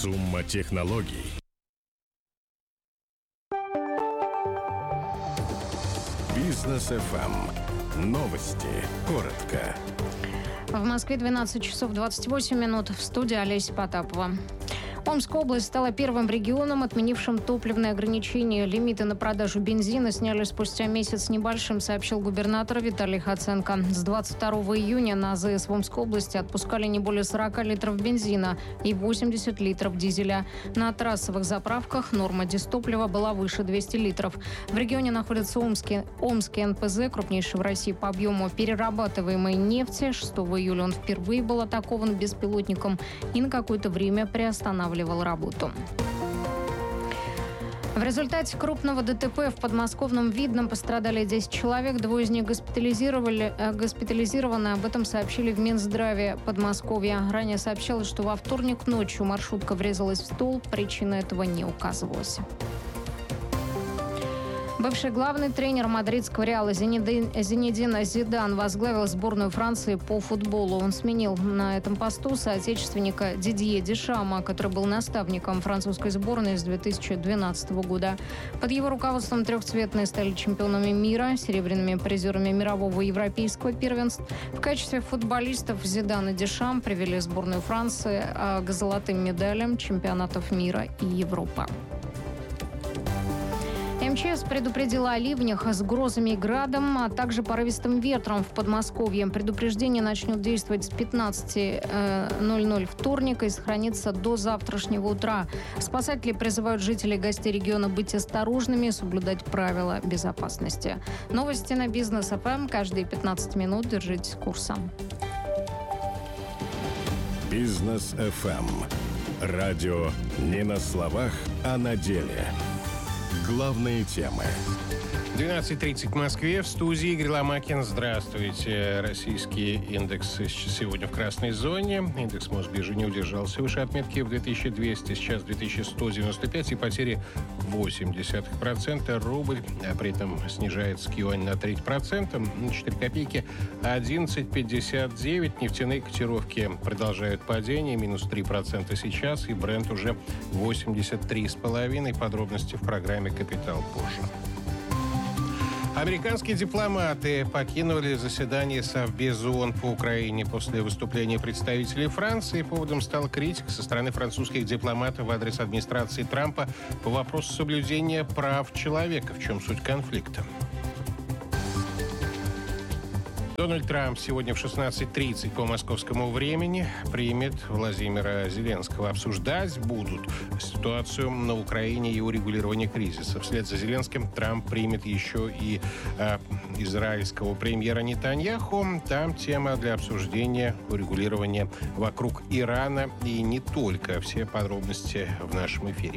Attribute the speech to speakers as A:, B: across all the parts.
A: Сумма технологий. Бизнес ФМ. Новости. Коротко.
B: В Москве 12 часов 28 минут. В студии Олеся Потапова. Омская область стала первым регионом, отменившим топливные ограничения. Лимиты на продажу бензина сняли спустя месяц с небольшим, сообщил губернатор Виталий Хоценко. С 22 июня на АЗС в Омской области отпускали не более 40 литров бензина и 80 литров дизеля. На трассовых заправках норма дистоплива была выше 200 литров. В регионе находится Омский НПЗ, крупнейший в России по объему перерабатываемой нефти. 6 июля он впервые был атакован беспилотником и на какое-то время приостанавливал работу. В результате крупного ДТП в подмосковном Видном пострадали 10 человек. 2 из них госпитализированы. Об этом сообщили в Минздраве Подмосковья. Ранее сообщалось, что во вторник ночью маршрутка врезалась в столб. Причина этого не указывалась. Бывший главный тренер мадридского Реала Зинедин Зидан возглавил сборную Франции по футболу. Он сменил на этом посту соотечественника Дидье Дешама, который был наставником французской сборной с 2012 года. Под его руководством трехцветные стали чемпионами мира, серебряными призерами мирового и европейского первенств. В качестве футболистов Зидан и Дешам привели сборную Франции к золотым медалям чемпионатов мира и Европы. МЧС предупредила о ливнях с грозами и градом, а также порывистым ветром в Подмосковье. Предупреждение начнет действовать с 15:00 вторника и сохранится до завтрашнего утра. Спасатели призывают жителей и гостей региона быть осторожными и соблюдать правила безопасности. Новости на Бизнес ФМ. Каждые 15 минут держитесь курса.
A: Бизнес ФМ. Радио не на словах, а на деле. Главные темы.
C: 12:30 в Москве. В студии Игорь Ломакин. Здравствуйте. Российский индекс сегодня в красной зоне. Индекс Мосбиржи не удержался выше отметки в 2200, сейчас 2195 и потери 0,8%. Рубль при этом снижается к юань на 3%, на 4 копейки 11,59. Нефтяные котировки продолжают падение, минус 3% сейчас, и Брент уже 83,5. Подробности в программе «Капитал» позже. Американские дипломаты покинули заседание Совбеза ООН по Украине после выступления представителей Франции. Поводом стала критика со стороны французских дипломатов в адрес администрации Трампа по вопросу соблюдения прав человека. В чем суть конфликта? Дональд Трамп сегодня в 16:30 по московскому времени примет Владимира Зеленского. Обсуждать будут ситуацию на Украине и урегулирование кризиса. Вслед за Зеленским Трамп примет еще и израильского премьера Нетаньяху. Там тема для обсуждения урегулирования вокруг Ирана и не только. Все подробности в нашем эфире.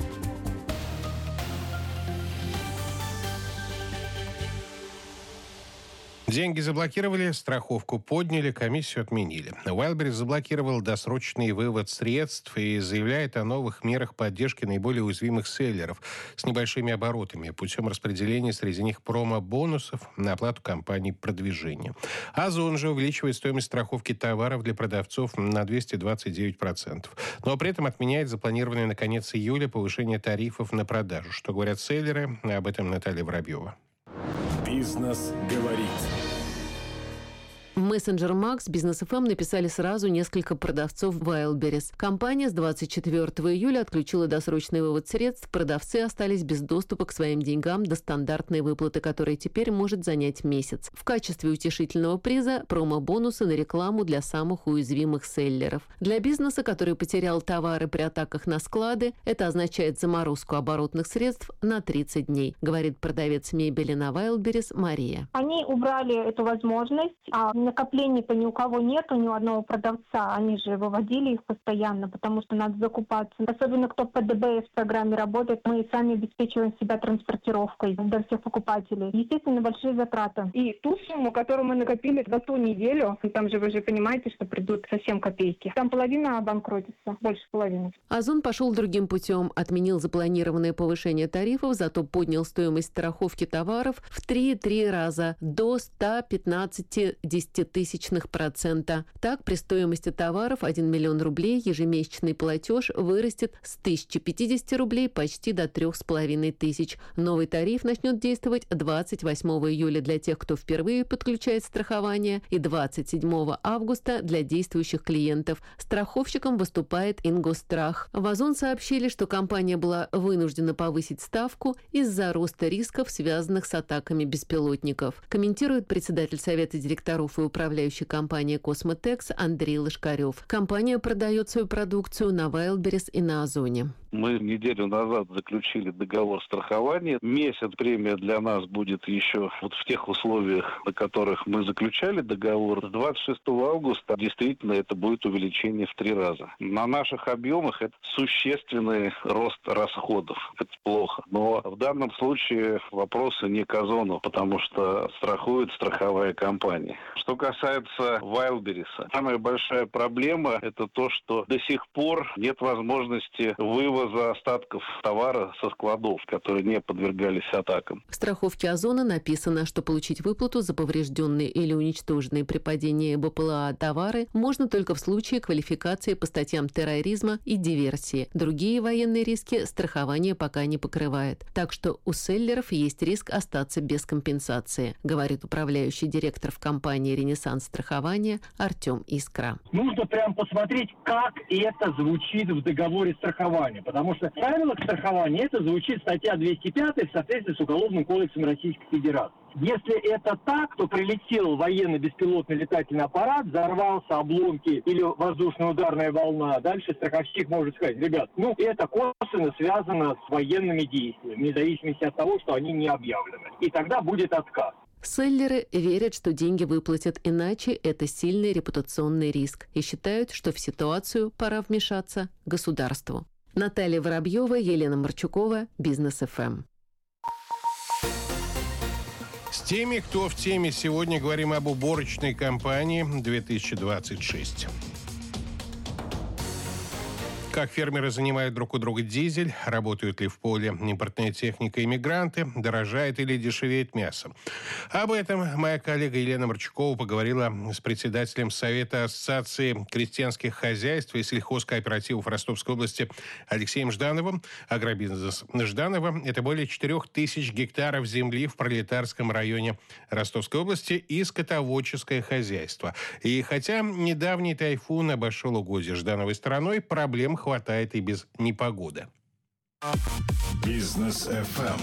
C: Деньги заблокировали, страховку подняли, комиссию отменили. Wildberries заблокировал досрочный вывод средств и заявляет о новых мерах поддержки наиболее уязвимых селлеров с небольшими оборотами путем распределения среди них промо-бонусов на оплату компаний продвижения. Озон же увеличивает стоимость страховки товаров для продавцов на 229%. Но при этом отменяет запланированное на конец июля повышение тарифов на продажу. Что говорят селлеры? Об этом Наталья Воробьева.
A: Бизнес говорит.
D: Мессенджер Макс, Бизнес ФМ написали сразу несколько продавцов Wildberries. Компания с 24 июля отключила досрочный вывод средств. Продавцы остались без доступа к своим деньгам до стандартной выплаты, которая теперь может занять месяц. В качестве утешительного приза промо-бонусы на рекламу для самых уязвимых селлеров. Для бизнеса, который потерял товары при атаках на склады, это означает заморозку оборотных средств на 30 дней, говорит продавец мебели на Wildberries Мария.
E: Они убрали эту возможность, накоплений-то ни у кого нету, ни у одного продавца. Они же выводили их постоянно, потому что надо закупаться. Особенно кто по ДБС программе работает, мы сами обеспечиваем себя транспортировкой для всех покупателей. Естественно, большие затраты.
F: И ту сумму, которую мы накопили за ту неделю, там же вы же понимаете, что придут совсем копейки. Там половина обанкротится, больше половины.
D: Озон пошел другим путем. Отменил запланированное повышение тарифов, зато поднял стоимость страховки товаров в 3,3 раза до 115 0,06%. Так, при стоимости товаров 1 миллион рублей ежемесячный платеж вырастет с 1050 рублей почти до 3500. Новый тариф начнет действовать 28 июля для тех, кто впервые подключает страхование, и 27 августа для действующих клиентов. Страховщиком выступает Ингосстрах. В Озон сообщили, что компания была вынуждена повысить ставку из-за роста рисков, связанных с атаками беспилотников. Комментирует председатель Совета директоров и управляющей компании «Космотекс» Андрей Лошкарев. Компания продает свою продукцию на Wildberries и на Озоне.
G: Мы неделю назад заключили договор страхования. Месяц премия для нас будет еще вот в тех условиях, на которых мы заключали договор. С 26 августа действительно это будет увеличение в 3 раза. На наших объемах это существенный рост расходов. Это плохо. Но в данном случае вопросы не к Озону, потому что страхует страховая компания. Что касается Wildberries, самая большая проблема это то, что до сих пор нет возможности вывоза остатков товара со складов, которые не подвергались атакам.
D: В страховке Озона написано, что получить выплату за поврежденные или уничтоженные при падении БПЛА товары можно только в случае квалификации по статьям терроризма и диверсии. Другие военные риски страхование пока не покрывает. Так что у селлеров есть риск остаться без компенсации, говорит управляющий директор в компании «Ренессанс страхования» Артем Искра.
H: Нужно прям посмотреть, как это звучит в договоре страхования. Потому что в правилах страхования это звучит статья 205 в соответствии с Уголовным кодексом Российской Федерации. Если это так, то прилетел военный беспилотный летательный аппарат, взорвался, обломки или воздушно-ударная волна. Дальше страховщик может сказать: ребят, это косвенно связано с военными действиями, вне зависимости от того, что они не объявлены. И тогда будет отказ.
D: Селлеры верят, что деньги выплатят, иначе это сильный репутационный риск, и считают, что в ситуацию пора вмешаться государству. Наталья Воробьева, Елена Марчукова, Бизнес ФМ.
C: С теми, кто в теме, сегодня говорим об уборочной кампании 2026. Как фермеры занимают друг у друга дизель, работают ли в поле импортная техника и мигранты, дорожает или дешевеет мясо. Об этом моя коллега Елена Марчукова поговорила с председателем Совета Ассоциации крестьянских хозяйств и сельхозкооперативов Ростовской области Алексеем Ждановым. Агробизнес Жданова – это более 4000 гектаров земли в пролетарском районе Ростовской области и скотоводческое хозяйство. И хотя недавний тайфун обошел угодья Ждановой стороной, проблем хватает и без непогоды.
A: Бизнес ФМ.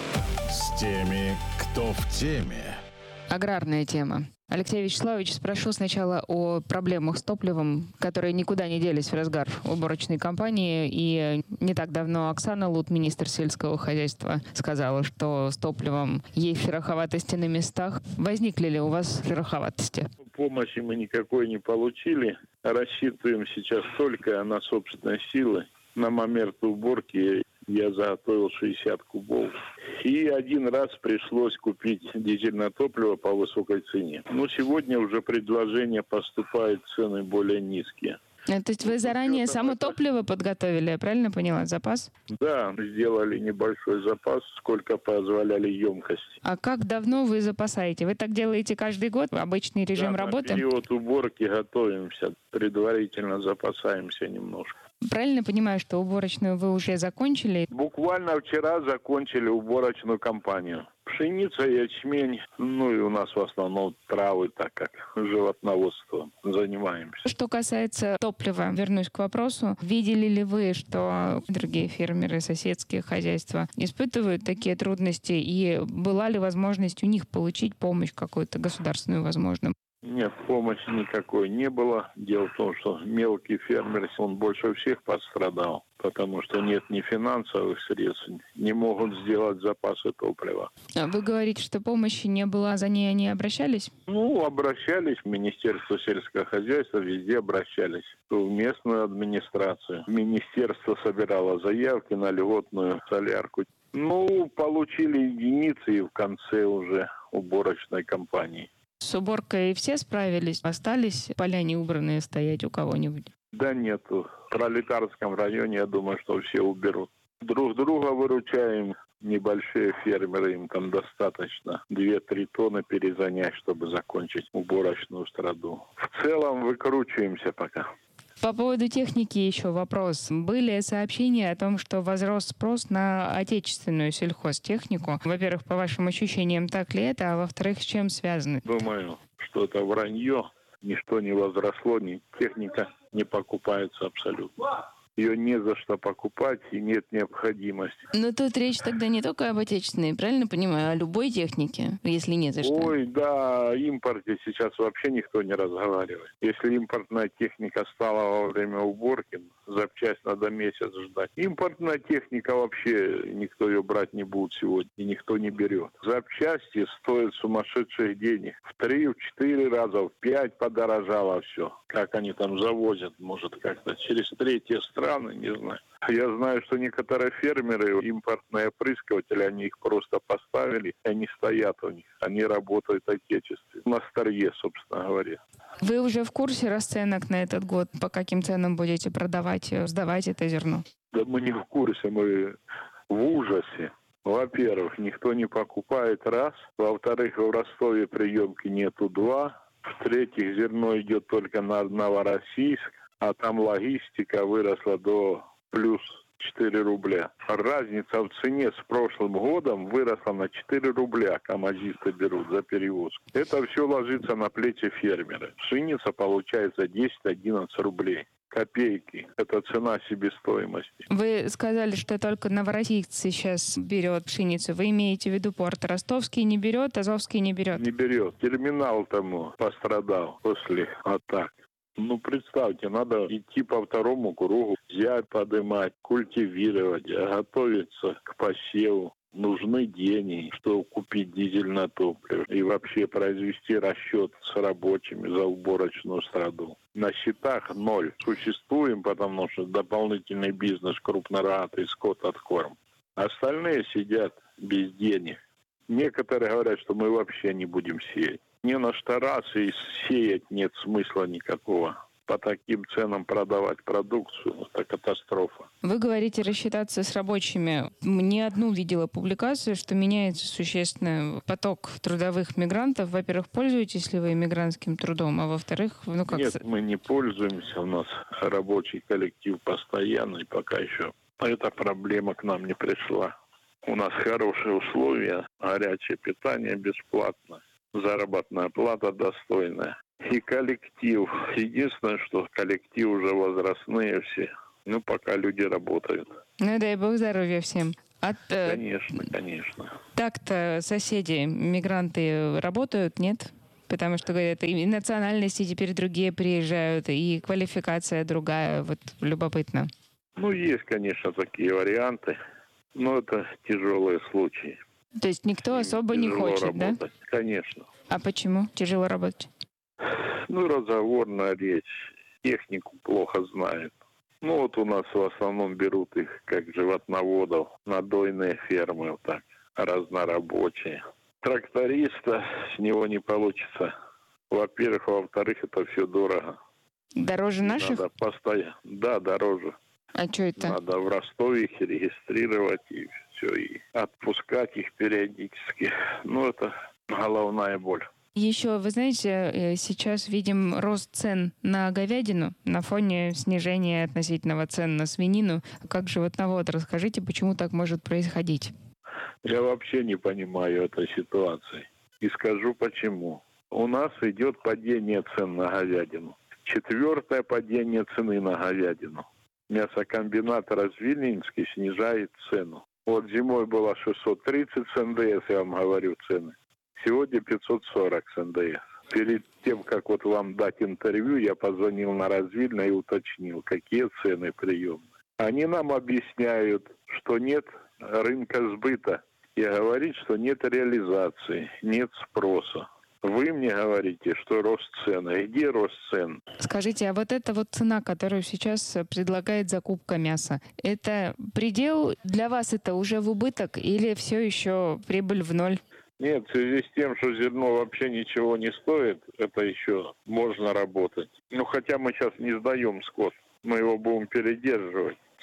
A: С теми, кто в теме.
I: Аграрная тема. Алексей Вячеславович, спрошу сначала о проблемах с топливом, которые никуда не делись в разгар уборочной кампании. И не так давно Оксана Лут, министр сельского хозяйства, сказала, что с топливом есть шероховатости на местах. Возникли ли у вас шероховатости?
J: Помощи мы никакой не получили. Рассчитываем сейчас только на собственные силы. На момент уборки я заготовил 60 кубов. И один раз пришлось купить дизельное топливо по высокой цене. Но сегодня уже предложения поступают, цены более низкие.
I: То есть вы заранее само топливо подготовили, я правильно поняла, запас?
J: Да, сделали небольшой запас, сколько позволяли емкости.
I: А как давно вы запасаете? Вы так делаете каждый год? Обычный режим работы?
J: На период уборки готовимся, предварительно запасаемся немножко.
I: Правильно понимаю, что уборочную вы уже закончили?
J: Буквально вчера закончили уборочную кампанию. Пшеница, ячмень, и у нас в основном травы, так как животноводством занимаемся.
I: Что касается топлива, вернусь к вопросу. Видели ли вы, что другие фермеры, соседские хозяйства испытывают такие трудности? И была ли возможность у них получить помощь какую-то государственную, возможно?
J: Нет, помощи никакой не было. Дело в том, что мелкий фермер, он больше всех пострадал, потому что нет ни финансовых средств, не могут сделать запасы топлива.
I: Вы говорите, что помощи не было, за ней они обращались?
J: Обращались в Министерство сельского хозяйства, везде обращались. В местную администрацию. Министерство собирало заявки на льготную солярку. Получили единицы и в конце уже уборочной кампании.
I: С уборкой все справились? Остались поля не убранные стоять у кого-нибудь?
J: Да нет, в пролетарском районе, я думаю, что все уберут. Друг друга выручаем. Небольшие фермеры, им там достаточно 2-3 тонны перезанять, чтобы закончить уборочную страду. В целом выкручиваемся пока.
I: По поводу техники еще вопрос. Были сообщения о том, что возрос спрос на отечественную сельхозтехнику. Во-первых, по вашим ощущениям, так ли это? А во-вторых, с чем связано?
J: Думаю, что это вранье. Ничто не возросло, ни техника не покупается абсолютно. Ее не за что покупать и нет необходимости.
K: Но тут речь тогда не только об отечественной, правильно понимаю, а о любой технике, если не за что.
J: Ой, да, о импорте сейчас вообще никто не разговаривает. Если импортная техника стала во время уборки, запчасть надо месяц ждать. Импортная техника вообще, никто ее брать не будет сегодня, и никто не берет. Запчасти стоят сумасшедших денег. В 3-4 раза, в 5 подорожало все. Как они там завозят, может, как-то через третьи страны, не знаю. Я знаю, что некоторые фермеры, импортные опрыскиватели, они их просто поставили, и они стоят у них. Они работают отечественно. На старье, собственно говоря.
I: Вы уже в курсе расценок на этот год? По каким ценам будете продавать, сдавать это зерно?
J: Да мы не в курсе, мы в ужасе. Во-первых, никто не покупает, раз. Во-вторых, в Ростове приемки нету, два. В-третьих, зерно идет только на Новороссийск, а там логистика выросла до плюс 4 рубля. Разница в цене с прошлым годом выросла на 4 рубля, камазисты берут за перевозку. Это все ложится на плечи фермера. Пшеница получается 10-11 рублей. Копейки. Это цена себестоимости.
I: Вы сказали, что только Новороссийск сейчас берет пшеницу. Вы имеете в виду порт Ростовский не берет, Азовский не берет?
J: Не берет. Терминал тому пострадал после атак. Ну, представьте, надо идти по второму кругу, взять, подымать, культивировать, готовиться к посеву. Нужны деньги, чтобы купить дизельное топливо и вообще произвести расчет с рабочими за уборочную страду. На счетах ноль. Существуем, потому что дополнительный бизнес, крупнорогатый скот, откорм. Остальные сидят без денег. Некоторые говорят, что мы вообще не будем сеять. Не на что раз и сеять нет смысла никакого. По таким ценам продавать продукцию – это катастрофа.
I: Вы говорите рассчитаться с рабочими. Не одну видела публикацию, что меняется существенно поток трудовых мигрантов. Во-первых, пользуетесь ли вы мигрантским трудом, а во-вторых,
J: Нет, мы не пользуемся. У нас рабочий коллектив постоянный пока еще. Эта проблема к нам не пришла. У нас хорошие условия, горячее питание бесплатно, заработная плата достойная. И коллектив. Единственное, что коллектив уже возрастные все. Ну, пока люди работают.
I: Ну, дай бог здоровья всем.
J: Конечно.
I: Так-то соседи, мигранты работают, нет? Потому что, говорят, и национальности теперь другие приезжают, и квалификация другая. Вот любопытно.
J: Ну, есть, конечно, такие варианты. Но это тяжелые случаи.
I: То есть никто особо не хочет,
J: работать,
I: да?
J: Конечно.
I: А почему тяжело работать?
J: Ну, разговорная речь. Технику плохо знают. Ну, вот у нас в основном берут их как животноводов, надойные фермы, вот так, разнорабочие. Тракториста с него не получится. Во-первых, во-вторых, это все дорого.
I: Дороже наших?
J: Надо постоянно. Да, дороже.
I: А что это?
J: Надо в Ростове их регистрировать и все, и отпускать их периодически. Ну, это головная боль.
I: Еще, вы знаете, сейчас видим рост цен на говядину на фоне снижения относительного цен на свинину. Как животновод, расскажите, почему так может происходить?
J: Я вообще не понимаю этой ситуации. И скажу почему. У нас идет падение цен на говядину. 4-е падение цены на говядину. Мясокомбинат Развильнинский снижает цену. Вот зимой было 630 с НДС, я вам говорю, цены. Сегодня 540 с НДС. Перед тем, как вот вам дать интервью, я позвонил на Развильно и уточнил, какие цены приемные. Они нам объясняют, что нет рынка сбыта. И говорит, что нет реализации, нет спроса. Вы мне говорите, что рост цен. А где рост цен?
I: Скажите, а вот эта вот цена, которую сейчас предлагает закупка мяса, это предел? Для вас это уже в убыток или все еще прибыль в ноль?
J: Нет, в связи с тем, что зерно вообще ничего не стоит, это еще можно работать. Ну, хотя мы сейчас не сдаем скот, мы его будем передерживать.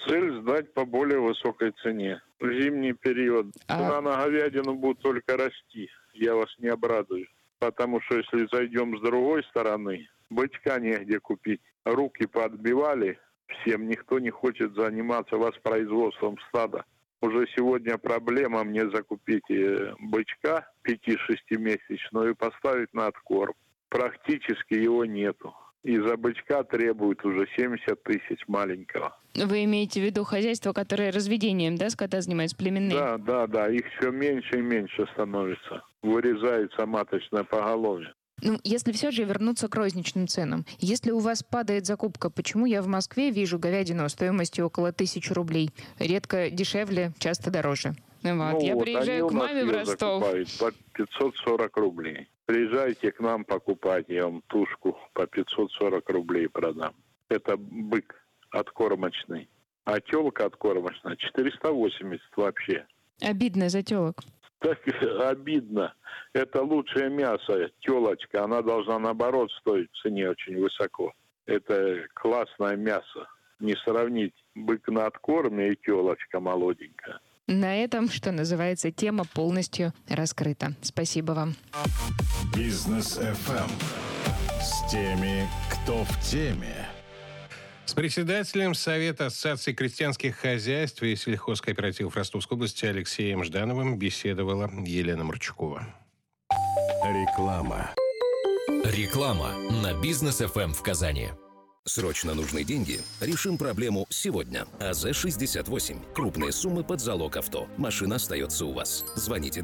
J: Цель сдать по более высокой цене. В зимний период цена на говядину будет только расти. Я вас не обрадую. Потому что если зайдем с другой стороны, бычка негде купить. Руки подбивали всем. Никто не хочет заниматься воспроизводством стада. Уже сегодня проблема мне закупить бычка 5-6-месячного и поставить на откорм. Практически его нету. И за бычка требуют уже 70 тысяч маленького.
I: Вы имеете в виду хозяйство, которое разведением, да, скота занимается, племенные?
J: Да. Их все меньше и меньше становится. Вырезается маточное поголовье.
B: Ну, если все же вернуться к розничным ценам. Если у вас падает закупка, почему я в Москве вижу говядину стоимостью около 1000 рублей? Редко дешевле, часто дороже. Я приезжаю к маме в Ростов.
J: По 540 рублей. Приезжайте к нам покупать, я вам тушку по 540 рублей продам. Это бык откормочный. А телка откормочная 480 вообще.
I: Обидно за телок.
J: Так обидно. Это лучшее мясо, телочка. Она должна, наоборот, стоить в цене очень высоко. Это классное мясо. Не сравнить бык на откорме и телочка молоденькая.
B: На этом, что называется, тема полностью раскрыта. Спасибо вам.
A: Бизнес FM с теми, кто в теме.
C: С председателем Совета Ассоциации крестьянских хозяйств и сельхозкооперативов Ростовской области Алексеем Ждановым беседовала Елена Марчукова.
A: Реклама.
L: Реклама на Бизнес FM в Казани. Срочно нужны деньги? Решим проблему сегодня. АЗ-68. Крупные суммы под залог авто. Машина остается у вас. Звоните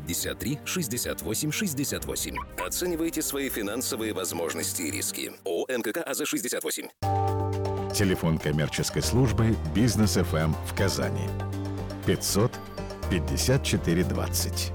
L: 253-68-68. Оценивайте свои финансовые возможности и риски. ООО НКК АЗ-68.
A: Телефон коммерческой службы Бизнес FM в Казани. 500 54 20.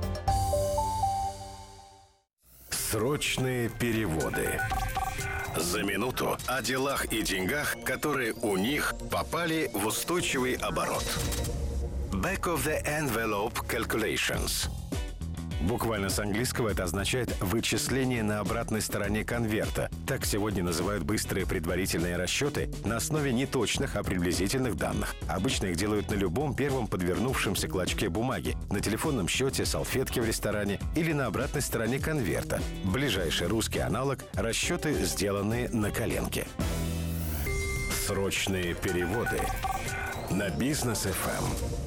A: Срочные переводы. За минуту о делах и деньгах, которые у них попали в устойчивый оборот. Back of the envelope calculations. Буквально с английского это означает «вычисление на обратной стороне конверта». Так сегодня называют быстрые предварительные расчеты на основе не точных, а приблизительных данных. Обычно их делают на любом первом подвернувшемся клочке бумаги, на телефонном счете, салфетке в ресторане или на обратной стороне конверта. Ближайший русский аналог – расчеты, сделанные на коленке. Срочные переводы на Бизнес FM.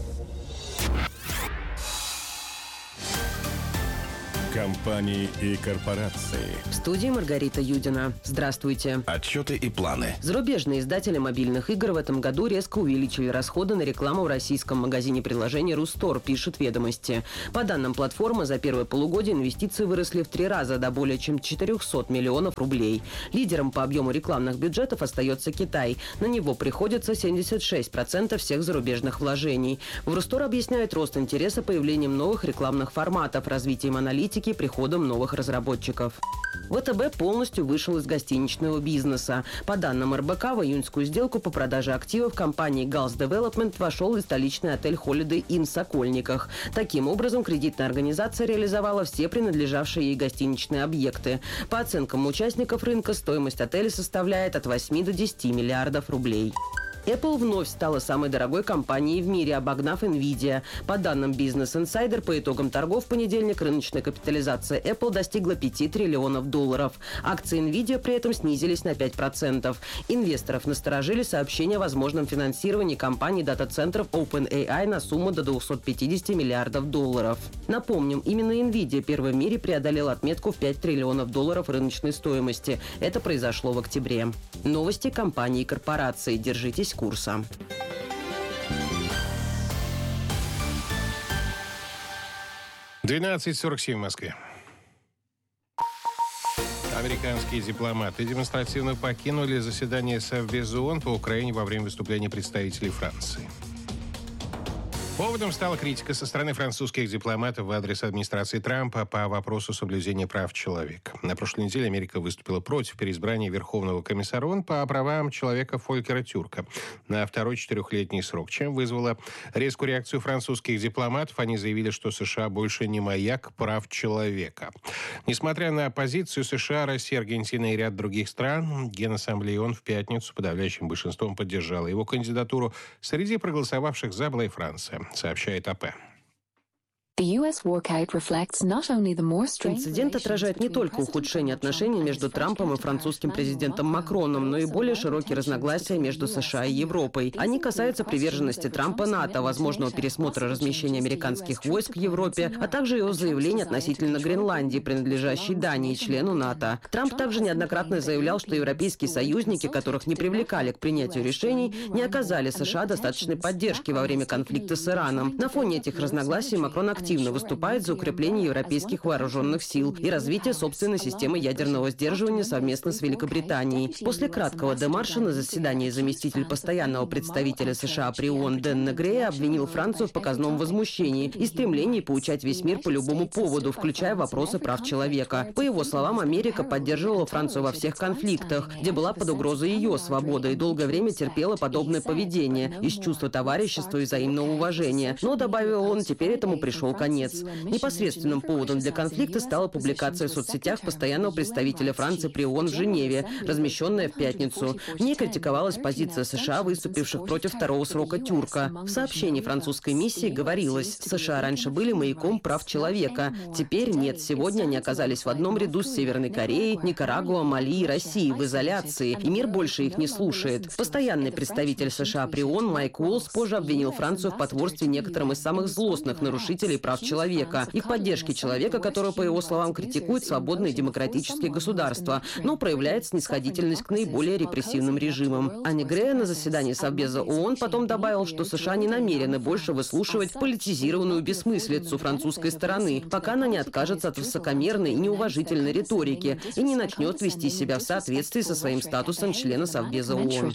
A: Компании и корпорации.
M: В студии Маргарита Юдина. Здравствуйте.
A: Отчеты и планы.
M: Зарубежные издатели мобильных игр в этом году резко увеличили расходы на рекламу в российском магазине приложений «Рустор», пишут «Ведомости». По данным платформы, за первое полугодие инвестиции выросли в 3 раза до более чем 400 миллионов рублей. Лидером по объему рекламных бюджетов остается Китай. На него приходится 76% всех зарубежных вложений. В «Рустор» объясняют рост интереса появлением новых рекламных форматов, развитием аналитики, приходом новых разработчиков. ВТБ полностью вышел из гостиничного бизнеса. По данным РБК, в июньскую сделку по продаже активов компании Gulf Development вошел и столичный отель Holiday Inn в Сокольниках. Таким образом, кредитная организация реализовала все принадлежавшие ей гостиничные объекты. По оценкам участников рынка, стоимость отеля составляет от 8 до 10 миллиардов рублей. Apple вновь стала самой дорогой компанией в мире, обогнав Nvidia. По данным Business Insider, по итогам торгов в понедельник рыночная капитализация Apple достигла 5 триллионов долларов. Акции Nvidia при этом снизились на 5%. Инвесторов насторожили сообщения о возможном финансировании компании дата-центров OpenAI на сумму до 250 миллиардов долларов. Напомним, именно Nvidia первой в мире преодолела отметку в 5 триллионов долларов рыночной стоимости. Это произошло в октябре. Новости компаний и корпораций. Держитесь курса.
C: «12:47 в Москве. Американские дипломаты демонстративно покинули заседание Совбеза ООН по Украине во время выступления представителей Франции. Поводом стала критика со стороны французских дипломатов в адрес администрации Трампа по вопросу соблюдения прав человека. На прошлой неделе Америка выступила против переизбрания Верховного комиссара ООН по правам человека Фолькера Тюрка на второй 4-летний срок, чем вызвало резкую реакцию французских дипломатов. Они заявили, что США больше не маяк прав человека. Несмотря на позицию США, России, Аргентины и ряд других стран, Генассамблея ООН в пятницу подавляющим большинством поддержала его кандидатуру. Среди проголосовавших за была и Франция, сообщает АП.
M: Инцидент отражает не только ухудшение отношений между Трампом и французским президентом Макроном, но и более широкие разногласия между США и Европой. Они касаются приверженности Трампа НАТО, возможного пересмотра размещения американских войск в Европе, а также его заявлений относительно Гренландии, принадлежащей Дании, члену НАТО. Трамп также неоднократно заявлял, что европейские союзники, которых не привлекали к принятию решений, не оказали США достаточной поддержки во время конфликта с Ираном. На фоне этих разногласий Макрон активно выступает за укрепление европейских вооруженных сил и развитие собственной системы ядерного сдерживания совместно с Великобританией. После краткого демарша на заседании заместитель постоянного представителя США при ООН Дэн Негрея обвинил Францию в показном возмущении и стремлении поучать весь мир по любому поводу, включая вопросы прав человека. По его словам, Америка поддерживала Францию во всех конфликтах, где была под угрозой ее свобода, и долгое время терпела подобное поведение из чувства товарищества и взаимного уважения. Но, добавил он, теперь этому пришел конец. Непосредственным поводом для конфликта стала публикация в соцсетях постоянного представителя Франции при ООН в Женеве, размещенная в пятницу. В ней критиковалась позиция США, выступивших против второго срока Тюрка. В сообщении французской миссии говорилось: США раньше были маяком прав человека, теперь нет. Сегодня они оказались в одном ряду с Северной Кореей, Никарагуа, Мали и Россией в изоляции, и мир больше их не слушает. Постоянный представитель США при ООН Майк Уоллс позже обвинил Францию в потворстве некоторым из самых злостных нарушителей прав человека и в поддержке человека, который, по его словам, критикует свободные демократические государства, но проявляет снисходительность к наиболее репрессивным режимам. А Негрея на заседании Совбеза ООН потом добавил, что США не намерены больше выслушивать политизированную бессмыслицу французской стороны, пока она не откажется от высокомерной и неуважительной риторики и не начнет вести себя в соответствии со своим статусом члена Совбеза ООН.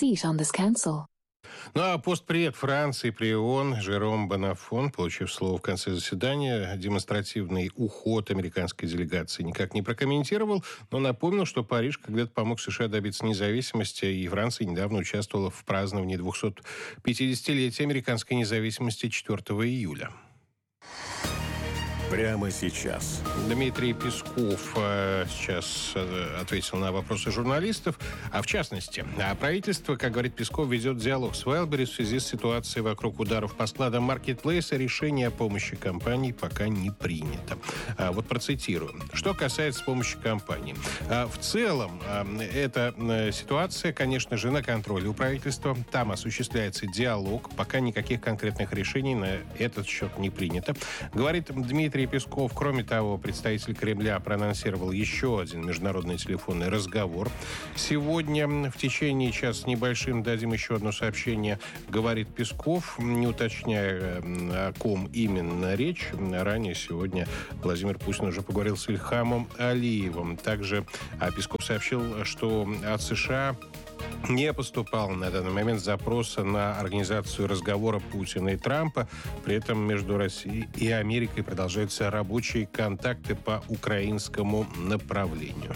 C: Ну а постпред Франции при ООН Жером Бонафон, получив слово в конце заседания, демонстративный уход американской делегации никак не прокомментировал, но напомнил, что Париж когда-то помог США добиться независимости, и Франция недавно участвовала в праздновании 250-летия американской независимости 4 июля.
A: Прямо сейчас.
C: Дмитрий Песков сейчас ответил на вопросы журналистов. А в частности, правительство, как говорит Песков, ведет диалог с Wildberries в связи с ситуацией вокруг ударов по складам маркетплейса. Решение о помощи компании пока не принято. Вот процитирую. Что касается помощи компании. В целом, эта ситуация, конечно же, на контроле у правительства. Там осуществляется диалог. Пока никаких конкретных решений на этот счет не принято. Говорит Дмитрий Песков. Кроме того, представитель Кремля проанонсировал еще один международный телефонный разговор. Сегодня в течение часа с небольшим дадим еще одно сообщение, говорит Песков, не уточняя, о ком именно речь. Ранее сегодня Владимир Путин уже поговорил с Ильхамом Алиевым. Также Песков сообщил, что от США не поступал на данный момент запроса на организацию разговора Путина и Трампа. При этом между Россией и Америкой продолжаются рабочие контакты по украинскому направлению.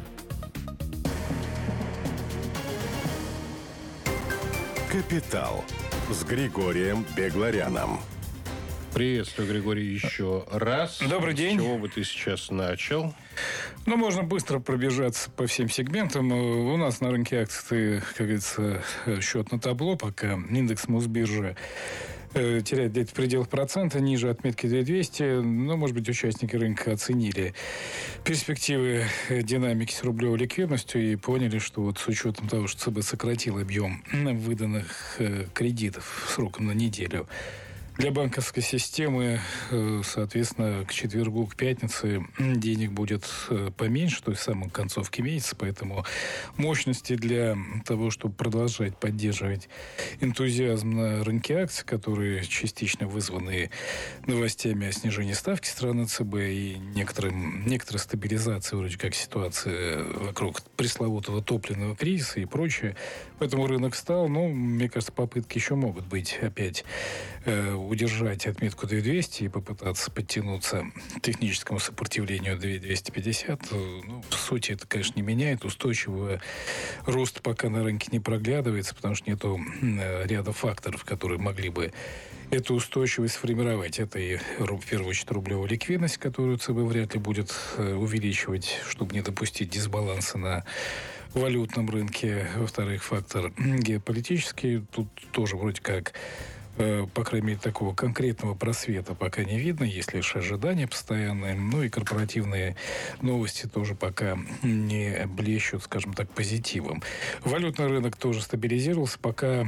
A: «Капитал» с Григорием Бегларяном.
C: Приветствую, Григорий, еще раз.
N: Добрый день.
C: С чего бы ты сейчас начал?
N: Ну, можно быстро пробежаться по всем сегментам. У нас на рынке акций, как говорится, счет на табло, пока индекс Мосбиржи теряет где-то в пределах процента, ниже отметки 2200. Но, может быть, участники рынка оценили перспективы динамики с рублевой ликвидностью и поняли, что вот с учетом того, что ЦБ сократил объем выданных кредитов сроком на неделю, для банковской системы, соответственно, к четвергу, к пятнице денег будет поменьше, то есть в самой концовке месяца, поэтому мощности для того, чтобы продолжать поддерживать энтузиазм на рынке акций, которые частично вызваны новостями о снижении ставки страны ЦБ и некоторой стабилизации, вроде как ситуации вокруг пресловутого топливного кризиса и прочее, Поэтому рынок стал, мне кажется, попытки еще могут быть опять удержать отметку 2200 и попытаться подтянуться к техническому сопротивлению 2250. В сути, это, конечно, не меняет. Устойчивого роста пока на рынке не проглядывается, потому что нету ряда факторов, которые могли бы эту устойчивость сформировать. Это и, в первую очередь, рублевая ликвидность, которую ЦБ вряд ли будет увеличивать, чтобы не допустить дисбаланса на валютном рынке. Во-вторых, фактор геополитический. Тут тоже вроде как, по крайней мере, такого конкретного просвета пока не видно, есть лишь ожидания постоянные. И корпоративные новости тоже пока не блещут, скажем так, позитивом. Валютный рынок тоже стабилизировался, пока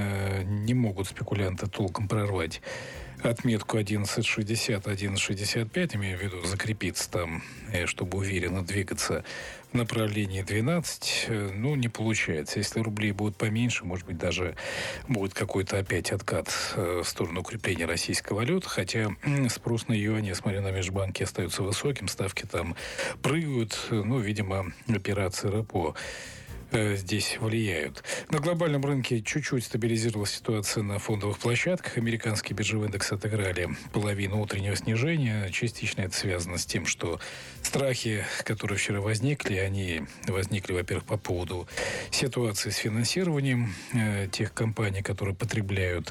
N: не могут спекулянты толком прорвать отметку 11.60, 11.65, имею в виду закрепиться там, чтобы уверенно двигаться в направлении 12, не получается. Если рублей будут поменьше, может быть, даже будет какой-то опять откат в сторону укрепления российской валюты, хотя спрос на юани, я смотрю, на межбанке остается высоким, ставки там прыгают, видимо, операции РЭПО здесь влияют. На глобальном рынке чуть-чуть стабилизировалась ситуация на фондовых площадках. Американский биржевой индекс отыграли половину утреннего снижения. Частично это связано с тем, что страхи, которые вчера возникли, они возникли, во-первых, по поводу ситуации с финансированием тех компаний, которые потребляют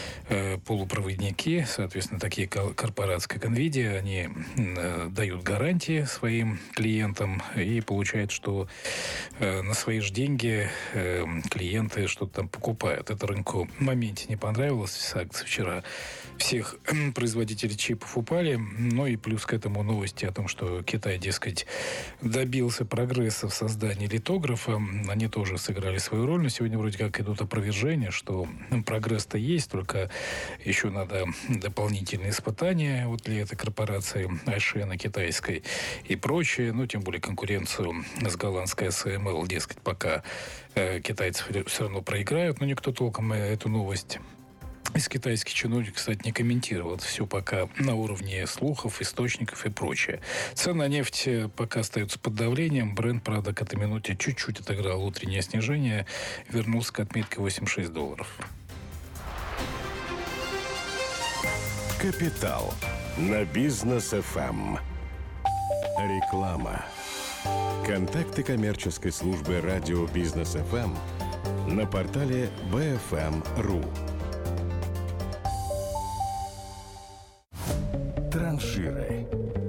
N: полупроводники, соответственно, такие корпорации, как NVIDIA, они дают гарантии своим клиентам и получают, что на свои же деньги клиенты что-то там покупают. Это рынку в моменте не понравилось. Акции вчера всех производителей чипов упали. И плюс к этому новости о том, что Китай, дескать, добился прогресса в создании литографа. Они тоже сыграли свою роль. Но сегодня вроде как идут опровержения, что прогресс-то есть, только еще надо дополнительные испытания для этой корпорации Ашена китайской и прочее. Тем более конкуренцию с голландской СМЛ, дескать, пока китайцы все равно проиграют, но никто толком эту новость из китайских чиновников, кстати, не комментировал. Это все пока на уровне слухов, источников и прочее. Цены на нефть пока остаются под давлением. Брент, правда, к этой минуте чуть-чуть отыграл утреннее снижение, вернулся к отметке $86.
A: Капитал на Бизнес ФМ. Реклама. Контакты коммерческой службы радио Бизнес ФМ на портале bfm.ru. Транширы.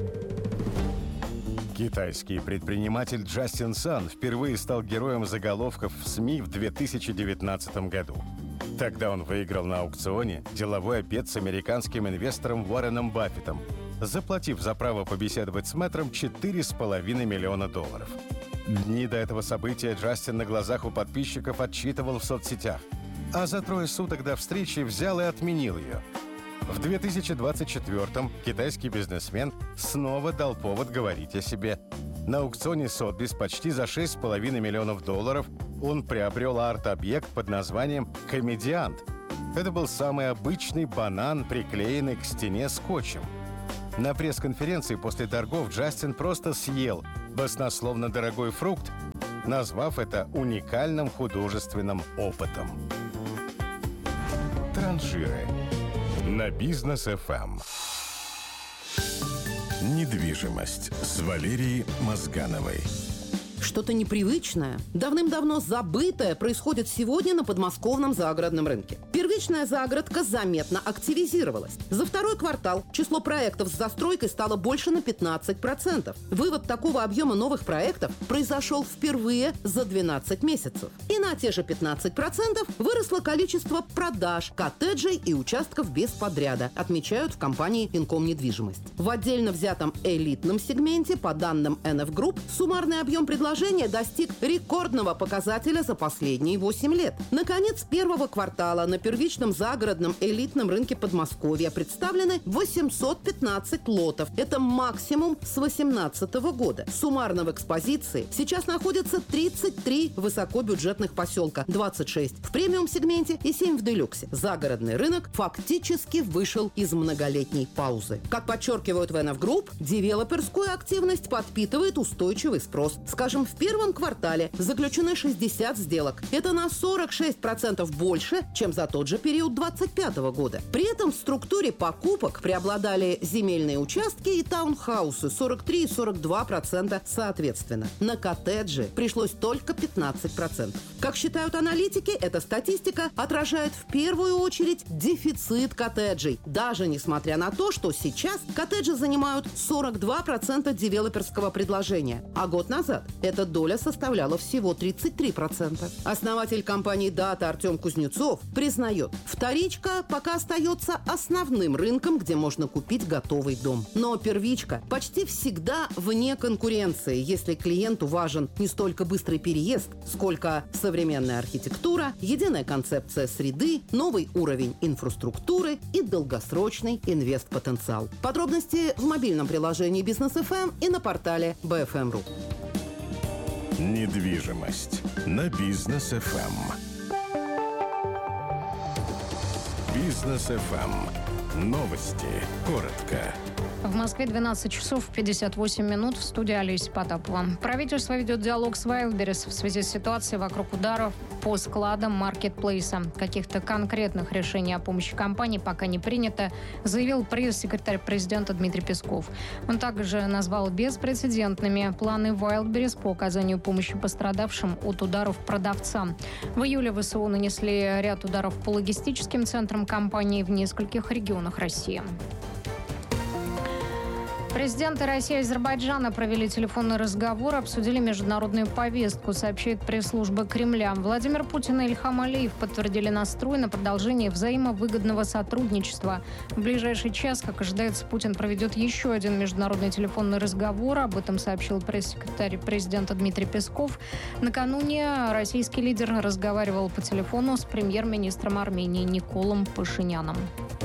A: Китайский предприниматель Джастин Сан впервые стал героем заголовков в СМИ в 2019 году. Тогда он выиграл на аукционе деловой обед с американским инвестором Уорреном Баффетом, заплатив за право побеседовать с мэтром $4,5 миллиона. Дни до этого события Джастин на глазах у подписчиков отчитывал в соцсетях, а за 3 суток до встречи взял и отменил ее. В 2024-м китайский бизнесмен снова дал повод говорить о себе. На аукционе Сотбис почти за $6,5 миллионов он приобрел арт-объект под названием «Комедиант». Это был самый обычный банан, приклеенный к стене скотчем. На пресс-конференции после торгов Джастин просто съел баснословно дорогой фрукт, назвав это уникальным художественным опытом. Транширы на Бизнес ФМ. Недвижимость с Валерией Мозгановой.
O: Что-то непривычное, давным-давно забытое происходит сегодня на подмосковном загородном рынке. Первичная загородка заметно активизировалась. За второй квартал число проектов с застройкой стало больше на 15%. Вывод такого объема новых проектов произошел впервые за 12 месяцев. И на те же 15% выросло количество продаж коттеджей и участков без подряда, отмечают в компании «Инком Недвижимость». В отдельно взятом элитном сегменте, по данным NF Group, суммарный объем предложений достиг рекордного показателя за последние 8 лет. Наконец, первого квартала на первичном загородном элитном рынке Подмосковья представлены 815 лотов. Это максимум с 2018 года. Суммарно в экспозиции сейчас находится 33 высокобюджетных поселка, 26 в премиум-сегменте и 7 в делюксе. Загородный рынок фактически вышел из многолетней паузы. Как подчеркивают в NF Group, девелоперскую активность подпитывает устойчивый спрос. Скажем Скажем, в первом квартале заключены 60 сделок. Это на 46% больше, чем за тот же период 2025 года. При этом в структуре покупок преобладали земельные участки и таунхаусы 43 и 42% соответственно. На коттеджи пришлось только 15%. Как считают аналитики, эта статистика отражает в первую очередь дефицит коттеджей. Даже несмотря на то, что сейчас коттеджи занимают 42% девелоперского предложения, а год назад эта доля составляла всего 33%. Основатель компании «Дата» Артем Кузнецов признает, вторичка пока остается основным рынком, где можно купить готовый дом. Но первичка почти всегда вне конкуренции, если клиенту важен не столько быстрый переезд, сколько современная архитектура, единая концепция среды, новый уровень инфраструктуры и долгосрочный инвестпотенциал. Подробности в мобильном приложении «Бизнес ФМ» и на портале BFM.ru.
A: Недвижимость на Бизнес ФМ. Бизнес ФМ. Новости. Коротко.
B: В Москве 12 часов 58 минут. В студии Олеся Потапова. Правительство ведет диалог с Wildberries в связи с ситуацией вокруг ударов по складам маркетплейса. Каких-то конкретных решений о помощи компании пока не принято, заявил пресс-секретарь президента Дмитрий Песков. Он также назвал беспрецедентными планы Wildberries по оказанию помощи пострадавшим от ударов продавцам. В июле ВСУ нанесли ряд ударов по логистическим центрам компании в нескольких регионах России. Президенты России и Азербайджана провели телефонный разговор, обсудили международную повестку, сообщает пресс-служба Кремля. Владимир Путин и Ильхам Алиев подтвердили настрой на продолжение взаимовыгодного сотрудничества. В ближайший час, как ожидается, Путин проведет еще один международный телефонный разговор. Об этом сообщил пресс-секретарь президента Дмитрий Песков. Накануне российский лидер разговаривал по телефону с премьер-министром Армении Николом Пашиняном.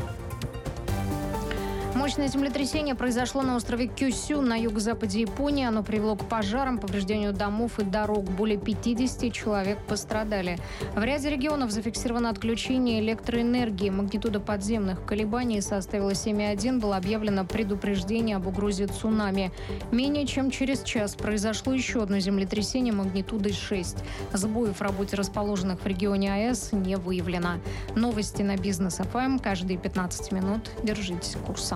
B: Мощное землетрясение произошло на острове Кюсю на юго-западе Японии. Оно привело к пожарам, повреждению домов и дорог. Более 50 человек пострадали. В ряде регионов зафиксировано отключение электроэнергии. Магнитуда подземных колебаний составила 7,1. Было объявлено предупреждение об угрозе цунами. Менее чем через час произошло еще одно землетрясение магнитудой 6. Сбоев в работе расположенных в регионе АЭС не выявлено. Новости на Бизнес ФМ каждые 15 минут. Держитесь курса.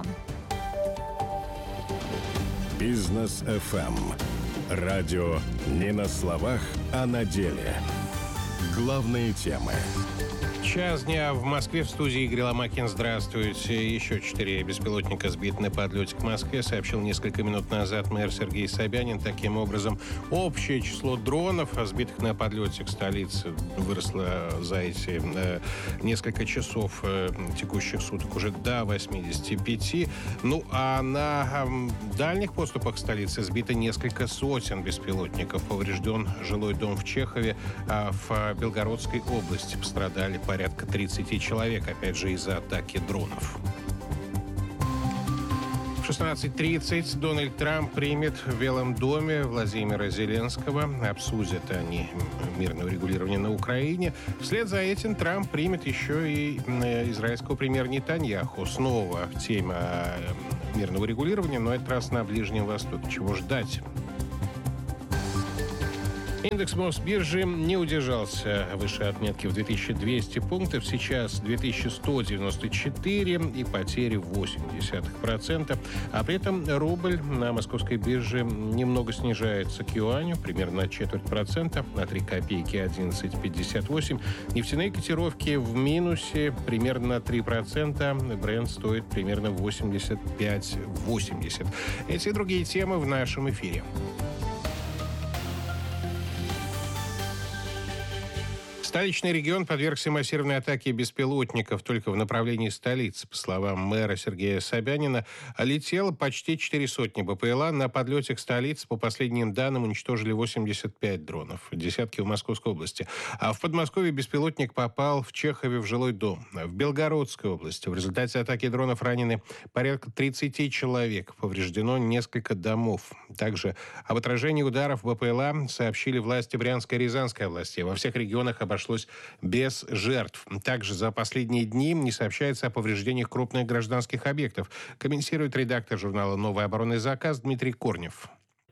A: Бизнес ФМ. Радио не на словах, а на деле. Главные темы.
C: Час дня в Москве. В студии Игорь Ломакин. Здравствуйте. Еще 4 беспилотника сбиты на подлете к Москве, сообщил несколько минут назад мэр Сергей Собянин. Таким образом, общее число дронов, сбитых на подлете к столице, выросло за эти несколько часов текущих суток уже до 85. Ну, а на дальних подступах к столице сбито несколько сотен беспилотников. Поврежден жилой дом в Чехове, а в Белгородской области пострадали порядка 30 человек, опять же, из-за атаки дронов. В 16:30 Дональд Трамп примет в Белом доме Владимира Зеленского. Обсудят они мирное урегулирование на Украине. Вслед за этим Трамп примет еще и израильского премьера Нетаньяху. Снова тема мирного урегулирования, но этот раз на Ближнем Востоке. Чего ждать? Индекс Мосбиржи не удержался выше отметки в 2200 пунктов. Сейчас 2194 и потери 0,8%. А при этом рубль на московской бирже немного снижается к юаню, примерно на 0,25%, на 3 копейки 11,58. Нефтяные котировки в минусе примерно на 3%. Брент стоит примерно 85,80. Эти и другие темы в нашем эфире. Столичный регион подвергся массированной атаке беспилотников только в направлении столицы. По словам мэра Сергея Собянина, летело почти 400 БПЛА. На подлете к столице, по последним данным, уничтожили 85 дронов, десятки в Московской области. А в Подмосковье беспилотник попал в Чехове в жилой дом. В Белгородской области в результате атаки дронов ранены порядка 30 человек. Повреждено несколько домов. Также об отражении ударов БПЛА сообщили власти Брянской и Рязанской областей. Во всех регионах обошлось без жертв. Также за последние дни не сообщается о повреждениях крупных гражданских объектов, комментирует редактор журнала «Новый оборонный заказ» Дмитрий Корнев.